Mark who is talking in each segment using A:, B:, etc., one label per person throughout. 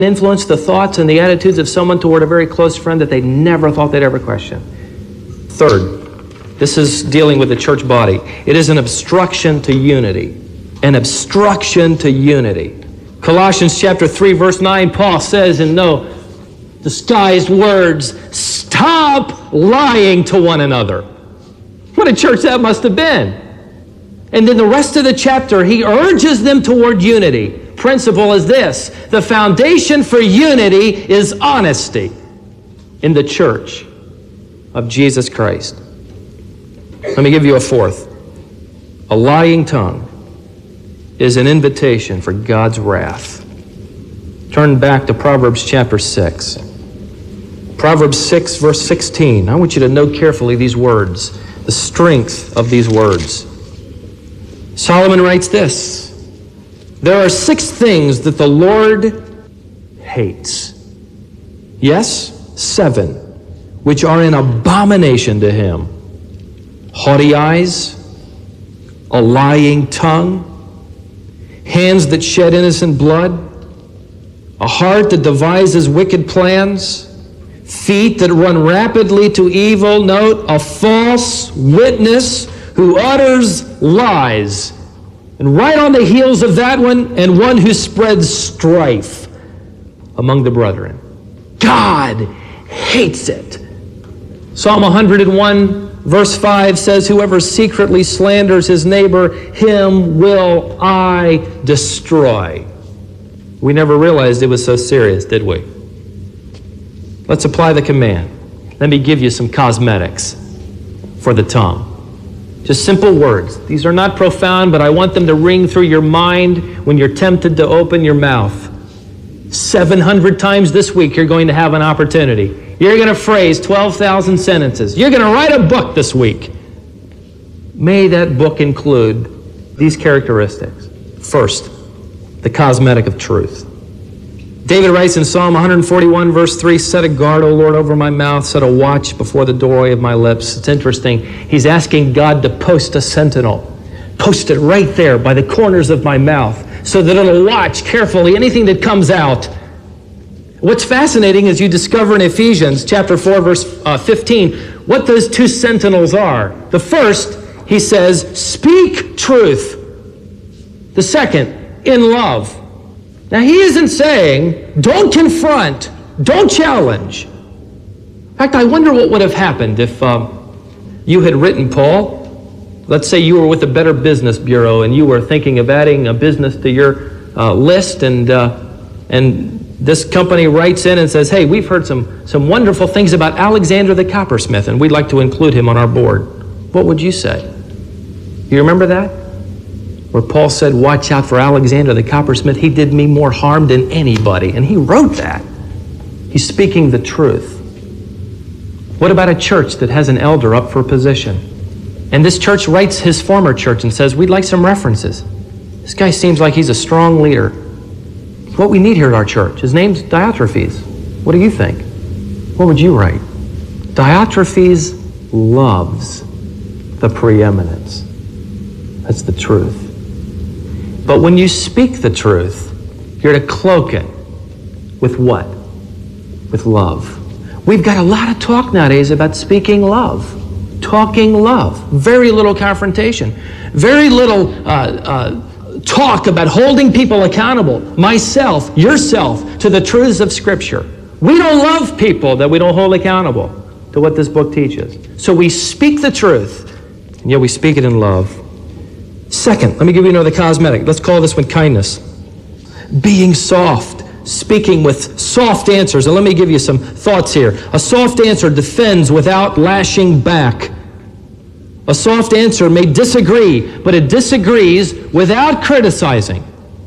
A: influence the thoughts and the attitudes of someone toward a very close friend that they never thought they'd ever question. Third, this is dealing with the church body. It is an obstruction to unity. An obstruction to unity. Colossians chapter 3, verse 9, Paul says in no disguised words, stop lying to one another. What a church that must have been. And then the rest of the chapter, he urges them toward unity. Principle is this: the foundation for unity is honesty in the church of Jesus Christ. Let me give you a fourth. A lying tongue is an invitation for God's wrath. Turn back to Proverbs chapter 6. Proverbs 6, verse 16. I want you to note carefully these words, the strength of these words. Solomon writes this: there are 6 things that the Lord hates. Yes, 7, which are an abomination to him. Haughty eyes, a lying tongue, hands that shed innocent blood, a heart that devises wicked plans, feet that run rapidly to evil. Note, a false witness who utters lies. And right on the heels of that one, and one who spreads strife among the brethren. God hates it. Psalm 101, verse 5 says, whoever secretly slanders his neighbor, him will I destroy. We never realized it was so serious, did we? Let's apply the command. Let me give you some cosmetics for the tongue. Just simple words. These are not profound, but I want them to ring through your mind when you're tempted to open your mouth. 700 times this week you're going to have an opportunity. You're going to phrase 12,000 sentences. You're going to write a book this week. May that book include these characteristics. First, the cosmetic of truth. David writes in Psalm 141, verse 3, set a guard, O Lord, over my mouth, set a watch before the doorway of my lips. It's interesting. He's asking God to post a sentinel. Post it right there by the corners of my mouth so that it'll watch carefully anything that comes out. What's fascinating is you discover in Ephesians chapter 4, verse 15, what those 2 sentinels are. The first, he says, speak truth. The second, in love. Now, he isn't saying, don't confront, don't challenge. In fact, I wonder what would have happened if you had written Paul. Let's say you were with the Better Business Bureau and you were thinking of adding a business to your list, and this company writes in and says, hey, we've heard some wonderful things about Alexander the Coppersmith, and we'd like to include him on our board. What would you say? You remember that? Where Paul said, watch out for Alexander the Coppersmith. He did me more harm than anybody. And he wrote that. He's speaking the truth. What about a church that has an elder up for a position? And this church writes his former church and says, we'd like some references. This guy seems like he's a strong leader. What we need here at our church. His name's Diotrephes. What do you think? What would you write? Diotrephes loves the preeminence. That's the truth. But when you speak the truth, you're to cloak it with what? With love. We've got a lot of talk nowadays about speaking love. Talking love. Very little confrontation. Very little talk about holding people accountable. Myself, yourself, to the truths of Scripture. We don't love people that we don't hold accountable to what this book teaches. So we speak the truth, and yet we speak it in love. Second, let me give you another cosmetic. Let's call this one kindness. Being soft, speaking with soft answers. And let me give you some thoughts here. A soft answer defends without lashing back. A soft answer may disagree, but it disagrees without criticizing.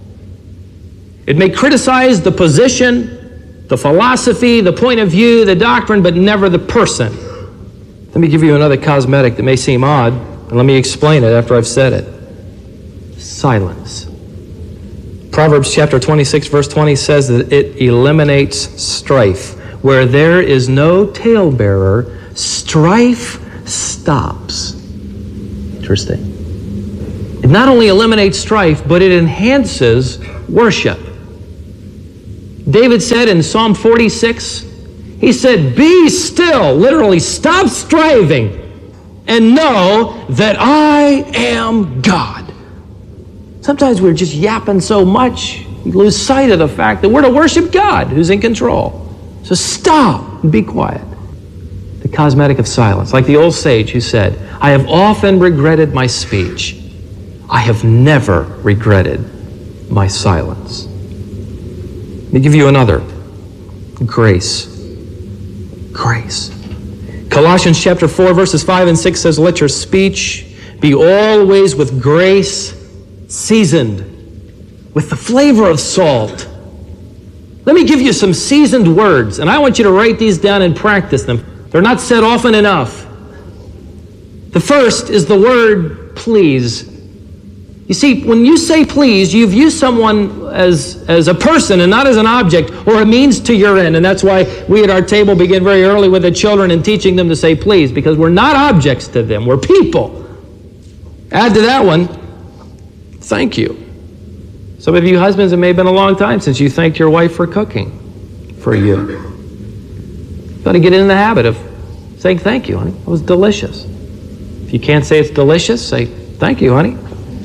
A: It may criticize the position, the philosophy, the point of view, the doctrine, but never the person. Let me give you another cosmetic that may seem odd, and let me explain it after I've said it. Silence. Proverbs chapter 26, verse 20 says that it eliminates strife. Where there is no talebearer, strife stops. Interesting. It not only eliminates strife, but it enhances worship. David said in Psalm 46, he said, "Be still," literally, stop striving, "and know that I am God." Sometimes we're just yapping so much, we lose sight of the fact that we're to worship God who's in control. So stop and be quiet. The cosmetic of silence, like the old sage who said, "I have often regretted my speech. I have never regretted my silence." Let me give you another. Grace. Grace. Colossians chapter 4, verses 5 and 6 says, "Let your speech be always with grace, seasoned with the flavor of salt." Let me give you some seasoned words, and I want you to write these down and practice them. They're not said often enough. The first is the word please. You see, when you say please, you've used someone as a person and not as an object or a means to your end. And that's why we at our table begin very early with the children and teaching them to say please, because we're not objects to them. We're people. Add to that one, thank you. Some of you husbands, it may have been a long time since you thanked your wife for cooking for you. You've got to get in the habit of saying thank you, honey. It was delicious. If you can't say it's delicious, say thank you, honey.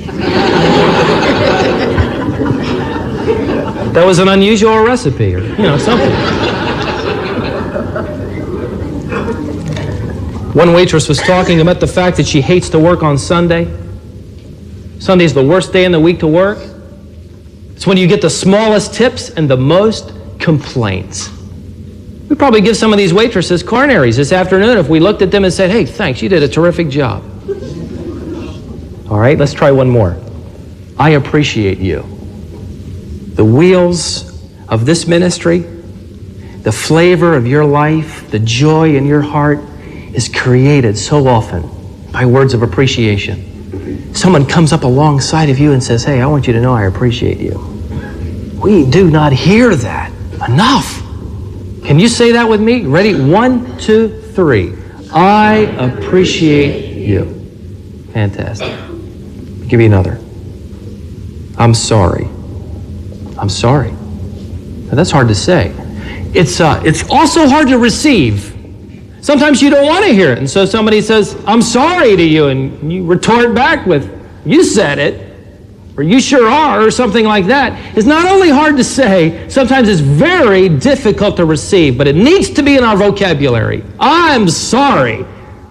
A: That was an unusual recipe, or something. One waitress was talking about the fact that she hates to work on Sunday. Sunday's the worst day in the week to work. It's when you get the smallest tips and the most complaints. We'd probably give some of these waitresses coronaries this afternoon if we looked at them and said, "Hey, thanks, you did a terrific job." All right, let's try one more. I appreciate you. The wheels of this ministry, the flavor of your life, the joy in your heart is created so often by words of appreciation. Someone comes up alongside of you and says, "Hey, I want you to know I appreciate you." We do not hear that enough. Can you say that with me? Ready? 1, 2, 3. I appreciate you. Fantastic. I'll give you another. I'm sorry. I'm sorry. Now, that's hard to say. It's also hard to receive. Sometimes you don't want to hear it, and so somebody says, "I'm sorry" to you, and you retort back with, "You said it," or "You sure are," or something like that. It's not only hard to say, sometimes it's very difficult to receive, but it needs to be in our vocabulary. I'm sorry.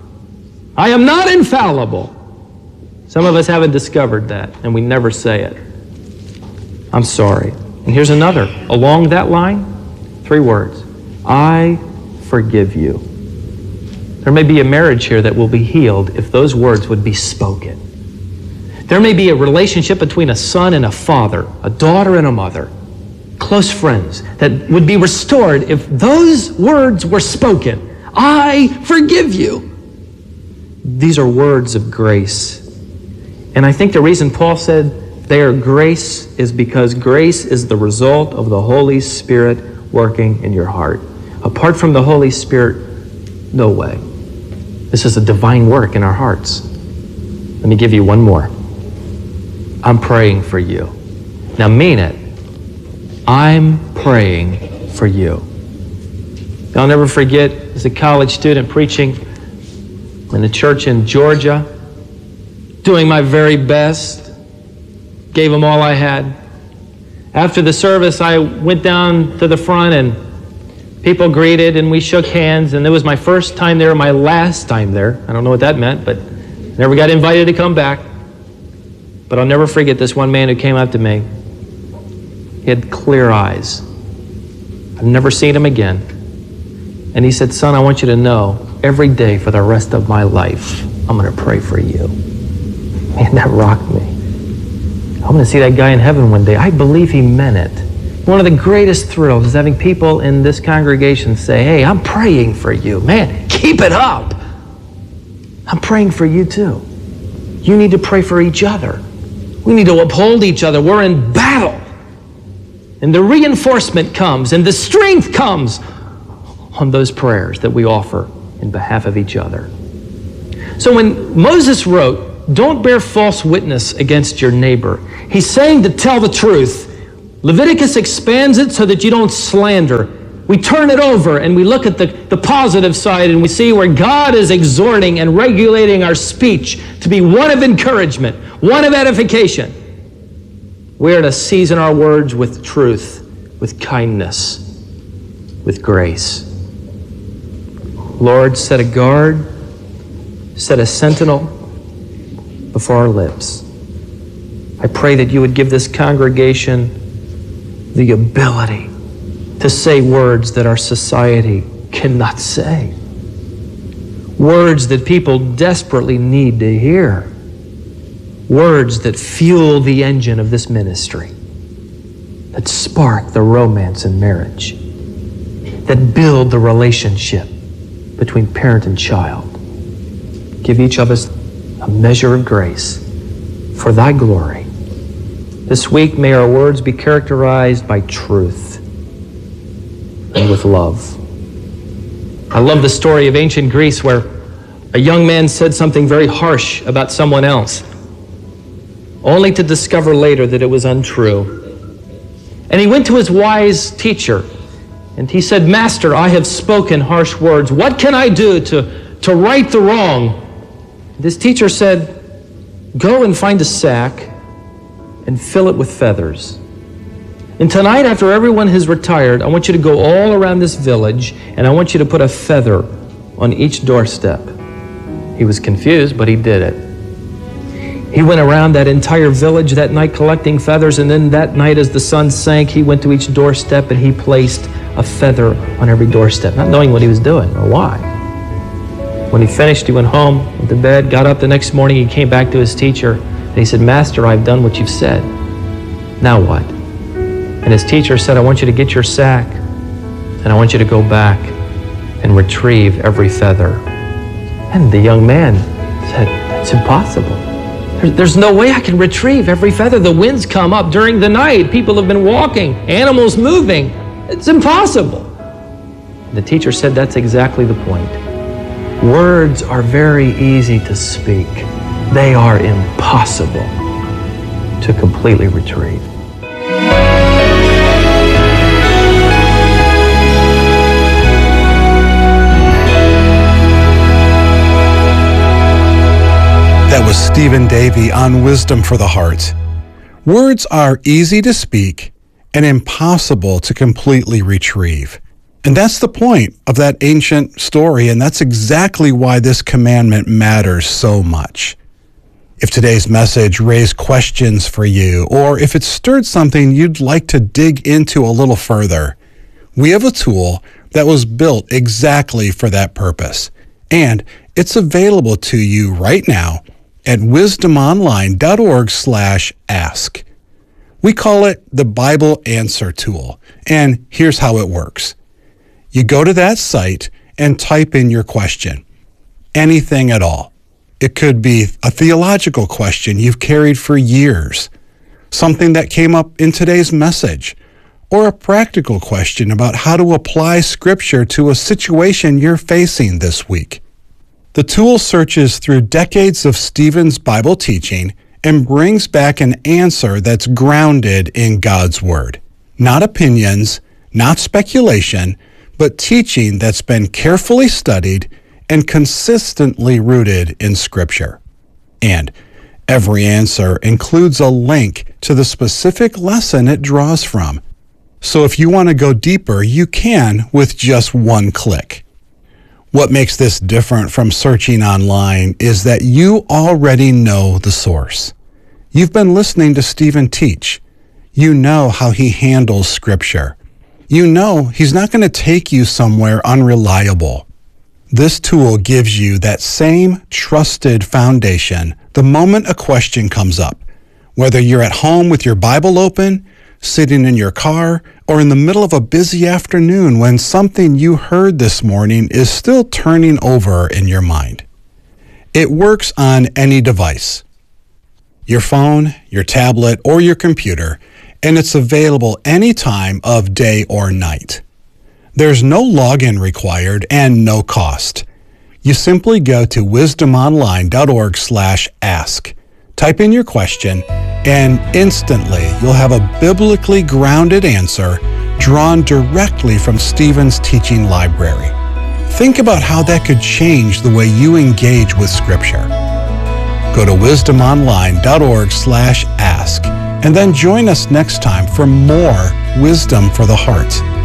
A: I am not infallible. Some of us haven't discovered that, and we never say it. I'm sorry. And here's another. Along that line, 3 words. I forgive you. There may be a marriage here that will be healed if those words would be spoken. There may be a relationship between a son and a father, a daughter and a mother, close friends, that would be restored if those words were spoken. I forgive you. These are words of grace. And I think the reason Paul said they are grace is because grace is the result of the Holy Spirit working in your heart. Apart from the Holy Spirit, no way. This is a divine work in our hearts. Let me give you one more. I'm praying for you. Now mean it. I'm praying for you. I'll never forget, as a college student preaching in a church in Georgia, doing my very best, gave them all I had. After the service, I went down to the front and people greeted and we shook hands, and it was my first time there, my last time there. I don't know what that meant, but never got invited to come back. But I'll never forget this one man who came up to me. He had clear eyes. I've never seen him again. And he said, "Son, I want you to know, every day for the rest of my life, I'm going to pray for you." Man, that rocked me. I'm going to see that guy in heaven one day. I believe he meant it. One of the greatest thrills is having people in this congregation say, "Hey, I'm praying for you." Man, keep it up. I'm praying for you too. You need to pray for each other. We need to uphold each other. We're in battle. And the reinforcement comes and the strength comes on those prayers that we offer in behalf of each other. So when Moses wrote, "Don't bear false witness against your neighbor," he's saying to tell the truth Leviticus expands it so that you don't slander. We turn it over and we look at the positive side and we see where God is exhorting and regulating our speech to be one of encouragement, one of edification. We're to season our words with truth, with kindness, with grace. Lord, set a guard, set a sentinel before our lips. I pray that you would give this congregation the ability to say words that our society cannot say. Words that people desperately need to hear. Words that fuel the engine of this ministry, that spark the romance in marriage, that build the relationship between parent and child. Give each of us a measure of grace for thy glory. This week, may our words be characterized by truth and with love. I love the story of ancient Greece where a young man said something very harsh about someone else, only to discover later that it was untrue. And he went to his wise teacher, and he said, "Master, I have spoken harsh words. What can I do to right the wrong?" This teacher said, "Go and find a sack and fill it with feathers. And tonight, after everyone has retired, I want you to go all around this village, and I want you to put a feather on each doorstep." He was confused, but he did it. He went around that entire village that night collecting feathers, and then that night as the sun sank, he went to each doorstep and he placed a feather on every doorstep, not knowing what he was doing or why. When he finished, he went home, went to bed, got up the next morning, he came back to his teacher, and he said, "Master, I've done what you've said. Now what?" And his teacher said, "I want you to get your sack, and I want you to go back and retrieve every feather." And the young man said, "It's impossible. There's no way I can retrieve every feather. The winds come up during the night. People have been walking, animals moving. It's impossible." The teacher said, "That's exactly the point. Words are very easy to speak. They are impossible to completely retrieve."
B: That was Stephen Davey on Wisdom for the Heart. Words are easy to speak and impossible to completely retrieve. And that's the point of that ancient story, and that's exactly why this commandment matters so much. If today's message raised questions for you, or if it stirred something you'd like to dig into a little further, we have a tool that was built exactly for that purpose. And it's available to you right now at wisdomonline.org/ask. We call it the Bible Answer Tool, and here's how it works. You go to that site and type in your question, anything at all. It could be a theological question you've carried for years, something that came up in today's message, or a practical question about how to apply Scripture to a situation you're facing this week. The tool searches through decades of Stephen's Bible teaching and brings back an answer that's grounded in God's Word. Not opinions, not speculation, but teaching that's been carefully studied and consistently rooted in Scripture. And every answer includes a link to the specific lesson it draws from. So if you want to go deeper, you can with just one click. What makes this different from searching online is that you already know the source. You've been listening to Stephen teach. You know how he handles Scripture. You know he's not going to take you somewhere unreliable. This tool gives you that same trusted foundation the moment a question comes up, whether you're at home with your Bible open, sitting in your car, or in the middle of a busy afternoon when something you heard this morning is still turning over in your mind. It works on any device, your phone, your tablet, or your computer, and it's available any time of day or night. There's no login required and no cost. You simply go to wisdomonline.org/ask, type in your question, And instantly, you'll have a biblically grounded answer drawn directly from Stephen's teaching library. Think about how that could change the way you engage with Scripture. Go to wisdomonline.org/ask and then join us next time for more Wisdom for the Heart.